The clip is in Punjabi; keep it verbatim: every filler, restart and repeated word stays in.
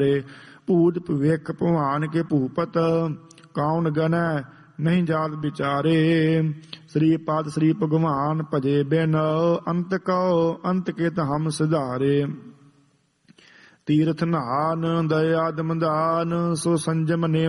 ਭੂਤ ਭਵਿਖ ਭਵਾਨ ਕੇ ਭੂਪਤ, ਕੌਣ ਗਨੈ ਨਹੀਂ ਜਾਤ ਵਿਚਾਰੇ। ਸ੍ਰੀ ਪਦ ਸ੍ਰੀ ਭਗਵਾਨ ਭਜੇ ਬਿਨ, ਅੰਤ ਕਉ ਅੰਤ ਕੇ ਹਮ ਸਿਧਾਰੇ। ਤੀਰਥ ਨਾਨ ਦਇਆ ਦਮਦਾਨ, ਸੋ ਸੰਜਮ ਨੇ